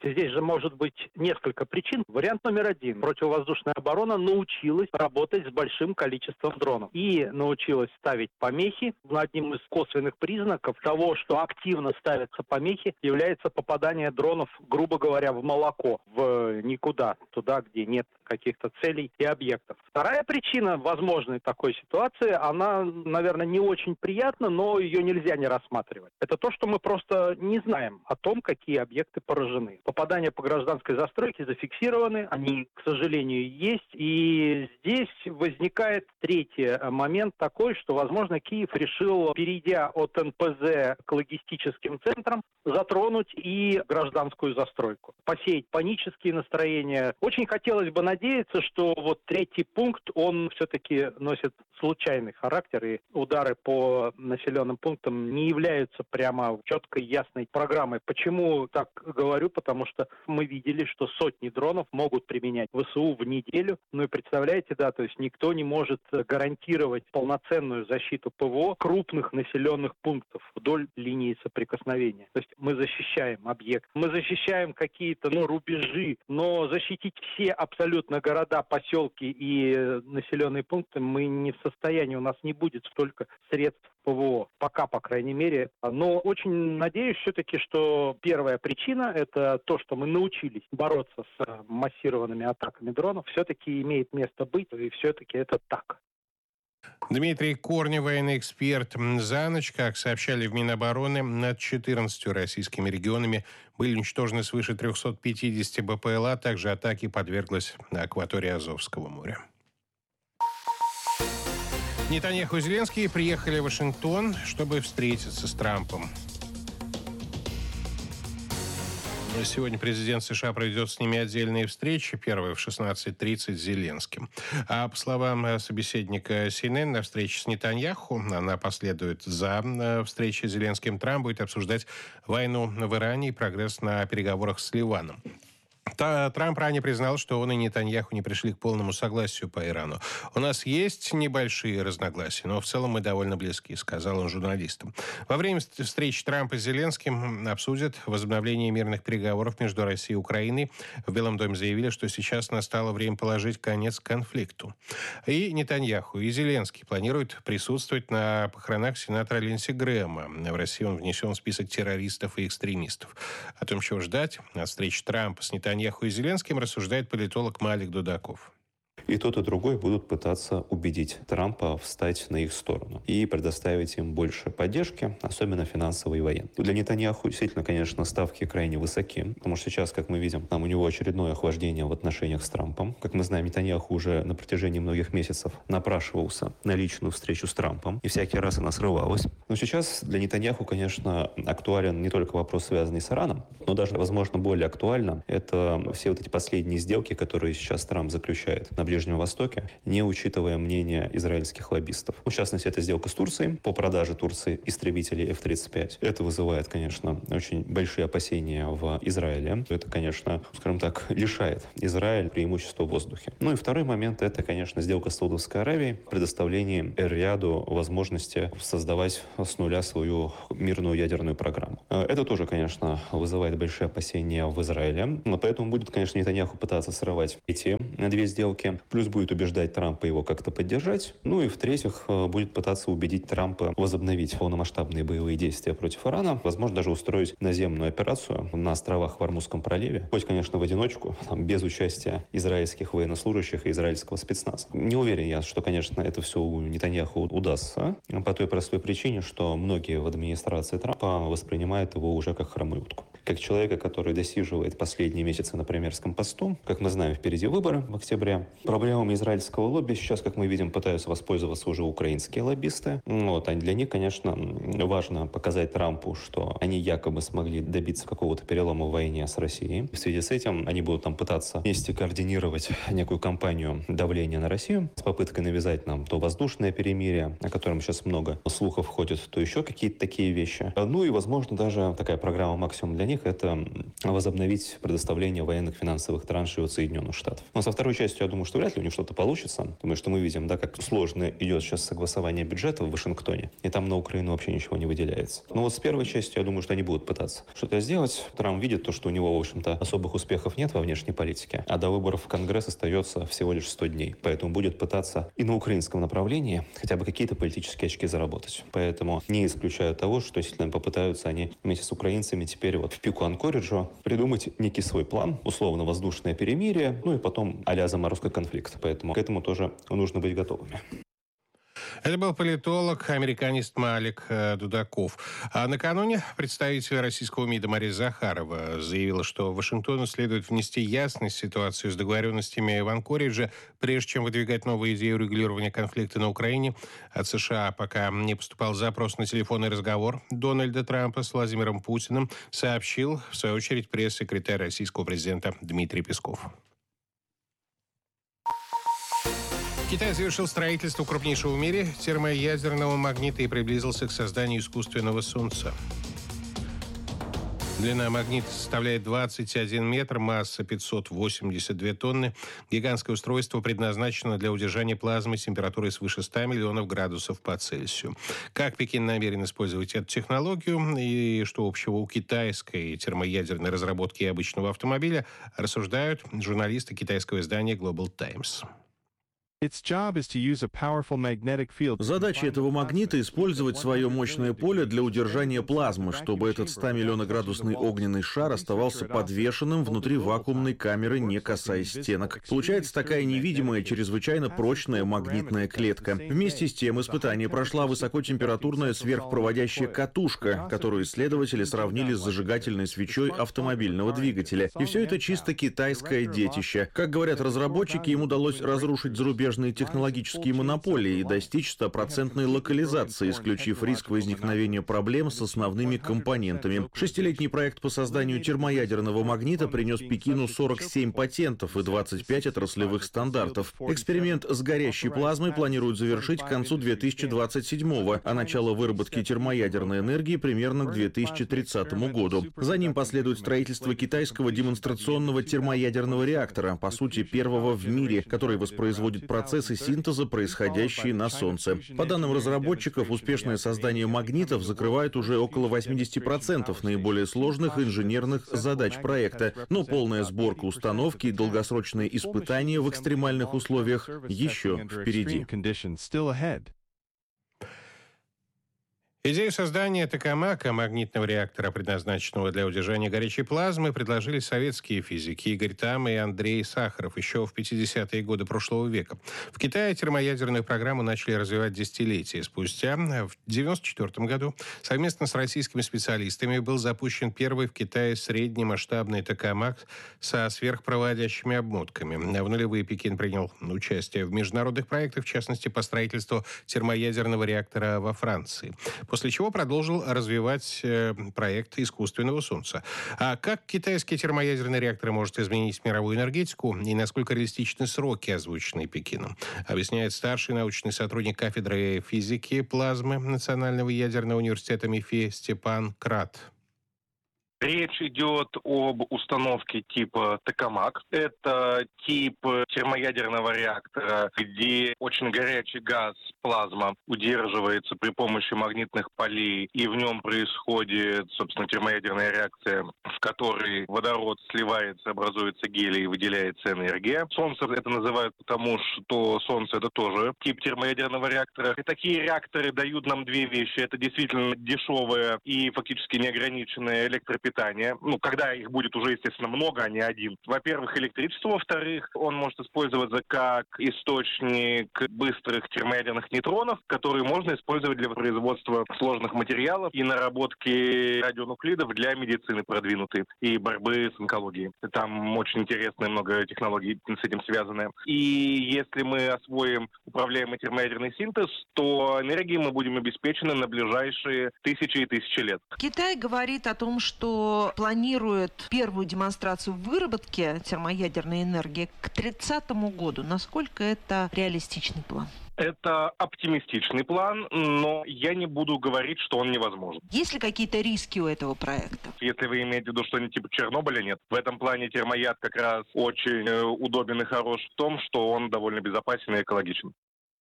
P: Здесь же может быть несколько причин. Вариант номер один. Противовоздушная оборона научилась работать с большим количеством дронов. И научилась ставить помехи. Одним из косвенных признаков того, что активно ставятся помехи, является попадание дронов, грубо говоря, в молоко, в никуда, туда, где нет каких-то целей и объектов. Вторая причина возможной такой ситуации, она, наверное, не очень приятна, но ее нельзя не рассматривать. Это то, что мы просто не знаем о том, какие объекты поражены. Попадания по гражданской застройке зафиксированы, они, к сожалению, есть. И здесь возникает третий момент такой, что, возможно, Киев решил, перейдя от НПЗ к логистическим центрам, затронуть и гражданскую застройку, посеять панические настроения. Очень хотелось бы надеяться, что вот третий пункт, он все-таки носит случайный характер, и удары по населенным пунктам не являются прямо четкой, ясной программой. Почему так говорю? Потому что мы видели, что сотни дронов могут применять ВСУ в неделю. Ну и представляете, да, то есть никто не может гарантировать полноценную защиту ПВО крупных населенных пунктов вдоль линии соприкосновения. То есть мы защищаем объект, мы защищаем какие-то, рубежи, но защитить все абсолютно города, поселки и населенные пункты мы не в состоянии, у нас не будет столько средств ПВО, пока, по крайней мере. Но очень надеюсь все-таки, что первая причина – это то, что мы научились бороться с массированными атаками дронов, все-таки имеет место быть, и все-таки это так.
C: Дмитрий Корни, военный эксперт. За ночь, как сообщали в Минобороны, над 14 российскими регионами были уничтожены свыше 350 БПЛА. Также атаке подверглась акватория Азовского моря. Нетаньяху и Зеленский приехали в Вашингтон, чтобы встретиться с Трампом. Сегодня президент США проведет с ними отдельные встречи. Первая в 16:30 с Зеленским. А по словам собеседника CNN, на встрече с Нетаньяху, она последует за встречей с Зеленским, Трамп будет обсуждать войну в Иране и прогресс на переговорах с Ливаном. Трамп ранее признал, что он и Нетаньяху не пришли к полному согласию по Ирану. «У нас есть небольшие разногласия, но в целом мы довольно близки», — сказал он журналистам. Во время встречи Трампа с Зеленским обсудят возобновление мирных переговоров между Россией и Украиной. В Белом доме заявили, что сейчас настало время положить конец конфликту. И Нетаньяху, и Зеленский планируют присутствовать на похоронах сенатора Линдси Грэма. В России он внесен в список террористов и экстремистов. О том, чего ждать от встречи Трампа с Нетаньяху и Зеленским, рассуждает политолог Малик Дудаков.
Q: И тот, и другой будут пытаться убедить Трампа встать на их сторону и предоставить им больше поддержки, особенно финансовой и военной. Для Нетаньяху действительно, конечно, ставки крайне высоки, потому что сейчас, как мы видим, там у него очередное охлаждение в отношениях с Трампом. Как мы знаем, Нетаньяху уже на протяжении многих месяцев напрашивался на личную встречу с Трампом, и всякий раз она срывалась. Но сейчас для Нетаньяху, конечно, актуален не только вопрос, связанный с Ираном, но даже, возможно, более актуально это все вот эти последние сделки, которые сейчас Трамп заключает на Ближнем Востоке, не учитывая мнение израильских лоббистов. В частности, это сделка с Турцией по продаже Турции истребителей F-35. Это вызывает, конечно, очень большие опасения в Израиле. Это, конечно, скажем так, лишает Израиль преимущества в воздухе. Ну и второй момент — это, конечно, сделка с Саудовской Аравией, предоставление Эр-Рияду возможности создавать с нуля свою мирную ядерную программу. Это тоже, конечно, вызывает большие опасения в Израиле. Но поэтому будет, конечно, Нетаньяху пытаться срывать эти две сделки. Плюс будет убеждать Трампа его как-то поддержать. Ну и в-третьих, будет пытаться убедить Трампа возобновить полномасштабные боевые действия против Ирана. Возможно, даже устроить наземную операцию на островах в Ормузском проливе. Хоть, конечно, в одиночку, без участия израильских военнослужащих и израильского спецназа. Не уверен я, что, конечно, это все у Нетаньяху удастся. По той простой причине, что многие в администрации Трампа воспринимают его уже как хромую утку. Как человека, который досиживает последние месяцы на премьерском посту. Как мы знаем, впереди выборы в октябре. Проблемами израильского лобби сейчас, как мы видим, пытаются воспользоваться уже украинские лоббисты. А для них, конечно, важно показать Трампу, что они якобы смогли добиться какого-то перелома в войне с Россией. В связи с этим они будут там пытаться вместе координировать некую кампанию давления на Россию с попыткой навязать нам то воздушное перемирие, о котором сейчас много слухов ходит, то еще какие-то такие вещи. Ну и, возможно, даже такая программа максимум для них — это возобновить предоставление военных финансовых траншей от Соединенных Штатов. Но со второй частью, я думаю, что вряд ли у них что-то получится, потому что мы видим, да, как сложно идет сейчас согласование бюджета в Вашингтоне, и там на Украину вообще ничего не выделяется. Но вот с первой частью, я думаю, что они будут пытаться что-то сделать. Трамп видит то, что у него, в общем-то, особых успехов нет во внешней политике, а до выборов в Конгресс остается всего лишь 100 дней. Поэтому будет пытаться и на украинском направлении хотя бы какие-то политические очки заработать. Поэтому не исключаю того, что действительно попытаются они вместе с украинцами теперь вот в пику Анкориджа придумать некий свой план, условно воздушное перемирие, ну и потом а-ля заморозка конфликта. Поэтому к этому тоже нужно быть готовыми.
C: Это был политолог, американист Малик Дудаков. А накануне представитель российского МИДа Мария Захарова заявила, что Вашингтону следует внести ясность в ситуацию с договоренностями в Анкоридже, прежде чем выдвигать новые идеи урегулирования конфликта на Украине. От США пока не поступал запрос на телефонный разговор Дональда Трампа с Владимиром Путиным, сообщил, в свою очередь, пресс-секретарь российского президента Дмитрий Песков. Китай завершил строительство крупнейшего в мире термоядерного магнита и приблизился к созданию искусственного солнца. Длина магнита составляет 21 метр, масса 582 тонны. Гигантское устройство предназначено для удержания плазмы с температурой свыше 100 миллионов градусов по Цельсию. Как Пекин намерен использовать эту технологию и что общего у китайской термоядерной разработки и обычного автомобиля, рассуждают журналисты китайского издания Global Times.
R: Задача этого магнита — использовать свое мощное поле для удержания плазмы, чтобы этот 100-миллионоградусный огненный шар оставался подвешенным внутри вакуумной камеры, не касаясь стенок. Получается такая невидимая, чрезвычайно прочная магнитная клетка. Вместе с тем испытание прошла высокотемпературная сверхпроводящая катушка, которую исследователи сравнили с зажигательной свечой автомобильного двигателя. И все это чисто китайское детище. Как говорят разработчики, им удалось разрушить зарубежные технологические монополии и достичь 100% локализации, исключив риск возникновения проблем с основными компонентами. 6-летний проект по созданию термоядерного магнита принес Пекину 47 патентов и 25 отраслевых стандартов. Эксперимент с горящей плазмой планируют завершить к концу 2027-го, а начало выработки термоядерной энергии примерно к 2030 году. За ним последует строительство китайского демонстрационного термоядерного реактора, по сути, первого в мире, который воспроизводит процессы синтеза, происходящие на Солнце. По данным разработчиков, успешное создание магнитов закрывает уже около 80% наиболее сложных инженерных задач проекта, но полная сборка установки и долгосрочные испытания в экстремальных условиях еще впереди.
C: Идею создания токамака, магнитного реактора, предназначенного для удержания горячей плазмы, предложили советские физики Игорь Там и Андрей Сахаров еще в 50-е годы прошлого века. В Китае термоядерную программу начали развивать десятилетия спустя. В 1994 году совместно с российскими специалистами был запущен первый в Китае среднемасштабный токамак со сверхпроводящими обмотками. В нулевые Пекин принял участие в международных проектах, в частности, по строительству термоядерного реактора во Франции. После чего продолжил развивать проект искусственного солнца. А как китайский термоядерный реактор может изменить мировую энергетику и насколько реалистичны сроки, озвученные Пекином, объясняет старший научный сотрудник кафедры физики плазмы Национального ядерного университета МИФИ Степан Крат.
S: Речь идет об установке типа токамак. Это тип термоядерного реактора, где очень горячий газ, плазма, удерживается при помощи магнитных полей, и в нем происходит, собственно, термоядерная реакция, в которой водород сливается, образуется гелий и выделяется энергия. Солнце это называют потому, что Солнце — это тоже тип термоядерного реактора. И такие реакторы дают нам две вещи. Это действительно дешевое и фактически неограниченное электропитание. Ну, когда их будет уже, естественно, много, а не один. Во-первых, электричество. Во-вторых, он может использоваться как источник быстрых термоядерных нейтронов, которые можно использовать для производства сложных материалов и наработки радионуклидов для медицины продвинутой и борьбы с онкологией. Там очень интересно, много технологий с этим связаны. И если мы освоим управляемый термоядерный синтез, то энергией мы будем обеспечены на ближайшие тысячи и тысячи лет.
T: Китай говорит о том, что планирует первую демонстрацию выработки термоядерной энергии к 30-му году. Насколько это реалистичный план?
S: Это оптимистичный план, но я не буду говорить, что он невозможен.
T: Есть ли какие-то риски у этого проекта?
S: Если вы имеете в виду что-нибудь типа Чернобыля, нет. В этом плане термояд как раз очень удобен и хорош в том, что он довольно безопасен и экологичен.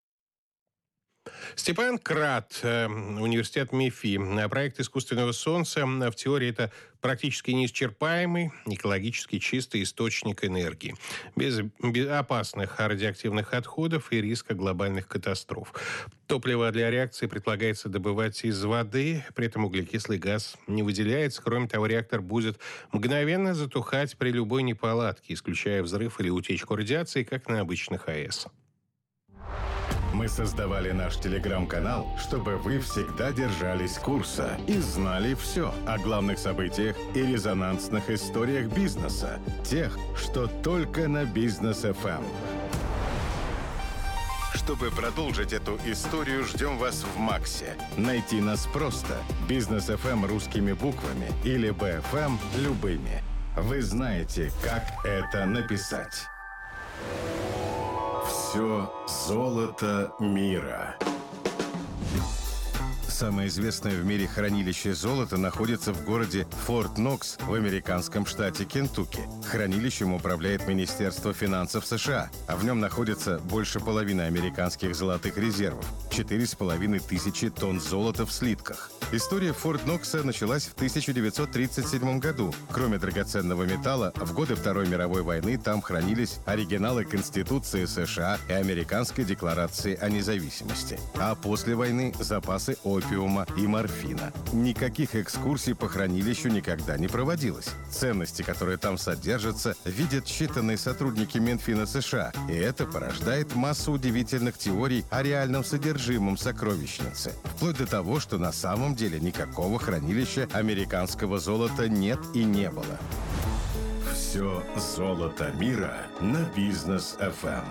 C: Степан Крат, университет МИФИ. Проект искусственного солнца в теории это практически неисчерпаемый, экологически чистый источник энергии. Без опасных радиоактивных отходов и риска глобальных катастроф. Топливо для реакции предлагается добывать из воды, при этом углекислый газ не выделяется. Кроме того, реактор будет мгновенно затухать при любой неполадке, исключая взрыв или утечку радиации, как на обычных АЭС.
A: Мы создавали наш телеграм-канал, чтобы вы всегда держались курса и знали все о главных событиях и резонансных историях бизнеса. Тех, что только на Бизнес FM. Чтобы продолжить эту историю, ждем вас в Максе. Найти нас просто. Бизнес FM русскими буквами или BFM любыми. Вы знаете, как это написать. Все золото мира. Самое известное в мире хранилище золота находится в городе Форт Нокс в американском штате Кентукки. Хранилищем управляет Министерство финансов США, а в нем находится больше половины американских золотых резервов – 4500 тонн золота в слитках. История Форт Нокса началась в 1937 году. Кроме драгоценного металла, в годы Второй мировой войны там хранились оригиналы Конституции США и Американской декларации о независимости. А после войны запасы опиума и морфина. Никаких экскурсий по хранилищу никогда не проводилось. Ценности, которые там содержатся, видят считанные сотрудники Минфина США, и это порождает массу удивительных теорий о реальном содержимом сокровищницы. Вплоть до того, что на самом деле никакого хранилища американского золота нет и не было. Все золото мира на Бизнес FM.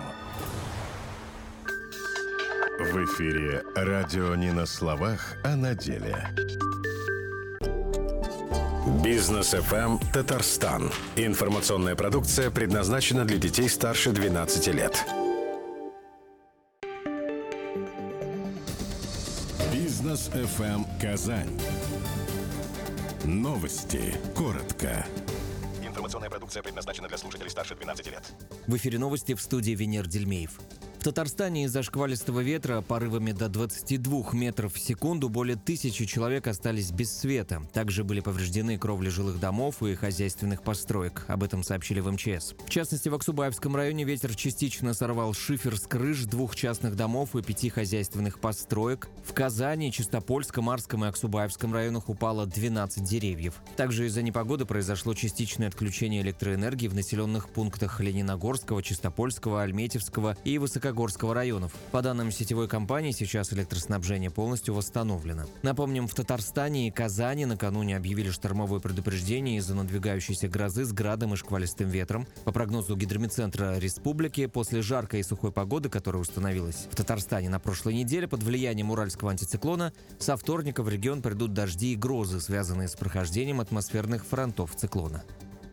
A: В эфире радио не на словах, а на деле. Бизнес FM Татарстан. Информационная продукция предназначена для детей старше 12 лет. Бизнес FM Казань. Новости. Коротко.
U: Информационная продукция предназначена для слушателей старше 12 лет.
V: В эфире новости, в студии Венер Дельмеев. В Татарстане из-за шквалистого ветра порывами до 22 метров в секунду более 1000 человек остались без света. Также были повреждены кровли жилых домов и хозяйственных построек. Об этом сообщили в МЧС. В частности, в Аксубаевском районе ветер частично сорвал шифер с крыш 2 частных домов и 5 хозяйственных построек. В Казани, Чистопольском, Арском и Аксубаевском районах упало 12 деревьев. Также из-за непогоды произошло частичное отключение электроэнергии в населенных пунктах Лениногорского, Чистопольского, Альметьевского и Высокогорского районов. По данным сетевой компании, сейчас электроснабжение полностью восстановлено. Напомним, в Татарстане и Казани накануне объявили штормовое предупреждение из-за надвигающейся грозы с градом и шквалистым ветром. По прогнозу Гидромедцентра республики, после жаркой и сухой погоды, которая установилась в Татарстане на прошлой неделе под влиянием уральского антициклона, со вторника в регион придут дожди и грозы, связанные с прохождением атмосферных фронтов циклона.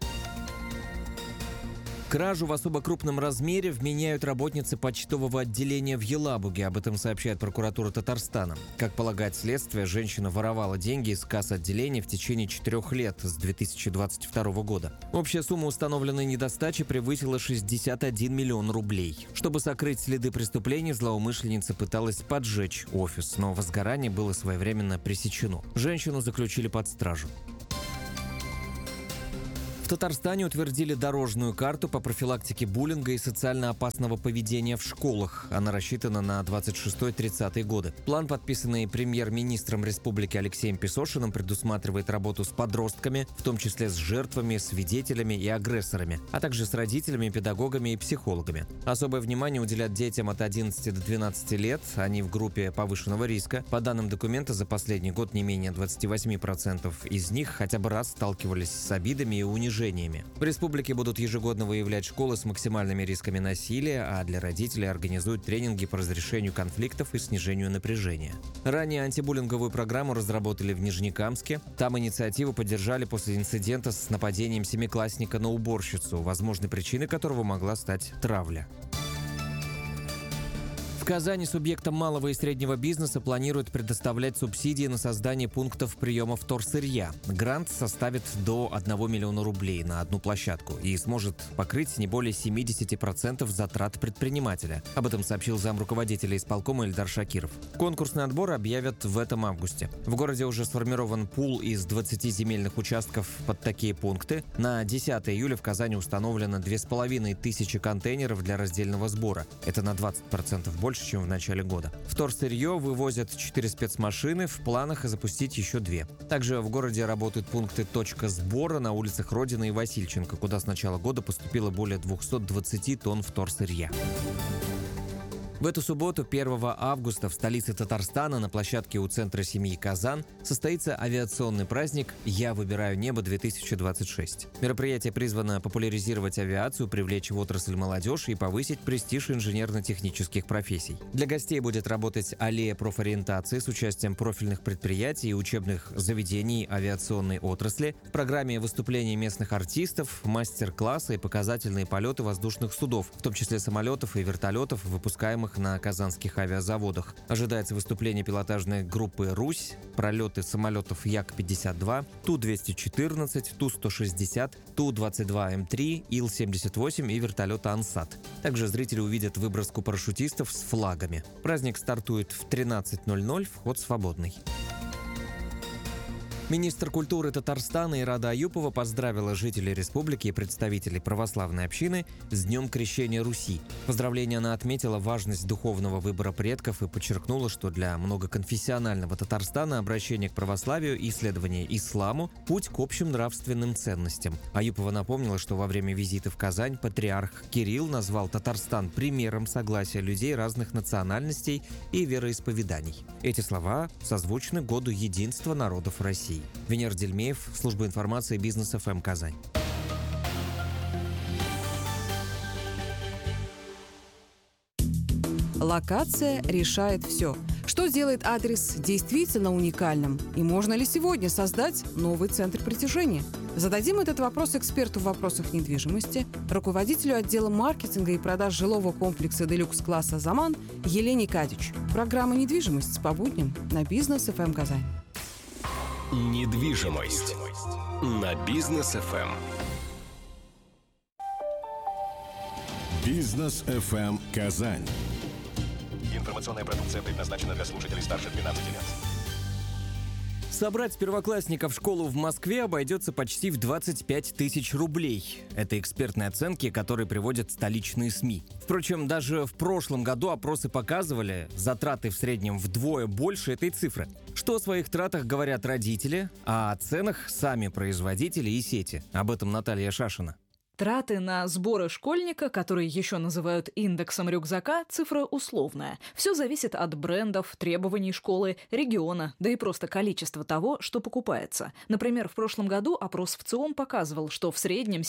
V: Кражу в особо крупном размере вменяют работницы почтового отделения в Елабуге. Об этом сообщает прокуратура Татарстана. Как полагает следствие, женщина воровала деньги из касс отделения в течение 4 лет с 2022 года. Общая сумма установленной недостачи превысила 61 миллион рублей. Чтобы сокрыть следы преступлений, злоумышленница пыталась поджечь офис, но возгорание было своевременно пресечено. Женщину заключили под стражу. В Татарстане утвердили дорожную карту по профилактике буллинга и социально опасного поведения в школах. Она рассчитана на 26-30 годы. План, подписанный премьер-министром республики Алексеем Песошиным, предусматривает работу с подростками, в том числе с жертвами, свидетелями и агрессорами, а также с родителями, педагогами и психологами. Особое внимание уделят детям от 11 до 12 лет. Они в группе повышенного риска. По данным документа, за последний год не менее 28% из них хотя бы раз сталкивались с обидами и унижениями. В республике будут ежегодно выявлять школы с максимальными рисками насилия, а для родителей организуют тренинги по разрешению конфликтов и снижению напряжения. Ранее антибуллинговую программу разработали в Нижнекамске. Там инициативу поддержали после инцидента с нападением семиклассника на уборщицу, возможной причиной которого могла стать травля. В Казани субъектам малого и среднего бизнеса планируют предоставлять субсидии на создание пунктов приема вторсырья. Грант составит до 1 миллиона рублей на одну площадку и сможет покрыть не более 70% затрат предпринимателя. Об этом сообщил замруководителя исполкома Эльдар Шакиров. Конкурсный отбор объявят в этом августе. В городе уже сформирован пул из 20 земельных участков под такие пункты. На 10 июля в Казани установлено 2500 контейнеров для раздельного сбора. Это на 20% больше, чем в начале года. Вторсырье вывозят 4 спецмашины, в планах запустить еще 2. Также в городе работают пункты «Точка сбора» на улицах Родины и Васильченко, куда с начала года поступило более 220 тонн вторсырья. В эту субботу, 1 августа, в столице Татарстана на площадке у Центра семьи «Казан» состоится авиационный праздник «Я выбираю небо-2026». Мероприятие призвано популяризировать авиацию, привлечь в отрасль молодежь и повысить престиж инженерно-технических профессий. Для гостей будет работать аллея профориентации с участием профильных предприятий и учебных заведений авиационной отрасли. В программе выступления местных артистов, мастер-классы и показательные полеты воздушных судов, в том числе самолетов и вертолетов, выпускаемых на казанских авиазаводах. Ожидается выступление пилотажной группы «Русь», пролеты самолетов Як-52, Ту-214, Ту-160, Ту-22М3, Ил-78 и вертолета «Ансат». Также зрители увидят выброску парашютистов с флагами. Праздник стартует в 13:00, вход свободный. Министр культуры Татарстана Ирада Аюпова поздравила жителей республики и представителей православной общины с Днем Крещения Руси. В поздравлении она отметила важность духовного выбора предков и подчеркнула, что для многоконфессионального Татарстана обращение к православию и исследование исламу – путь к общим нравственным ценностям. Аюпова напомнила, что во время визита в Казань патриарх Кирилл назвал Татарстан примером согласия людей разных национальностей и вероисповеданий. Эти слова созвучны Году единства народов России. Венер Дельмеев, служба информации Бизнес ФМ Казань.
E: Локация решает все. Что делает адрес действительно уникальным? И можно ли сегодня создать новый центр притяжения? Зададим этот вопрос эксперту в вопросах недвижимости, руководителю отдела маркетинга и продаж жилого комплекса «Делюкс-класса Заман» Елене Кадич. Программа «Недвижимость» по будням на Бизнес ФМ Казань.
A: Недвижимость на Бизнес ФМ.
F: Бизнес ФМ Казань.
U: Информационная продукция предназначена для слушателей старше 12 лет.
V: Собрать первоклассника в школу в Москве обойдется почти в 25 тысяч рублей. Это экспертные оценки, которые приводят столичные СМИ. Впрочем, даже в прошлом году опросы показывали, затраты в среднем вдвое больше этой цифры. Что о своих тратах говорят родители, а о ценах сами производители и сети. Об этом Наталья Шашина.
W: Траты на сборы школьника, которые еще называют индексом рюкзака, цифра условная. Все зависит от брендов, требований школы, региона, да и просто количества того, что покупается. Например, в прошлом году опрос в ЦИОМ показывал, что в среднем